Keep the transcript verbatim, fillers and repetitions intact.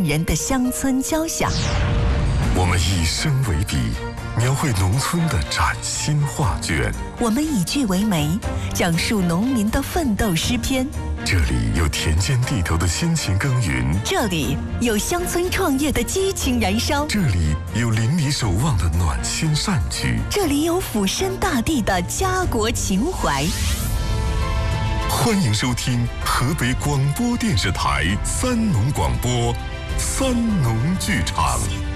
人的乡村交响。 我们以声为笔，描绘农村的崭新画卷。 我们以句为媒，讲述农民的奋斗诗篇。 这里有田间地头的辛勤耕耘， 这里有乡村创业的激情燃烧， 这里有邻里守望的暖心善举， 这里有俯身大地的家国情怀。 欢迎收听河北广播电视台三农广播三农剧场。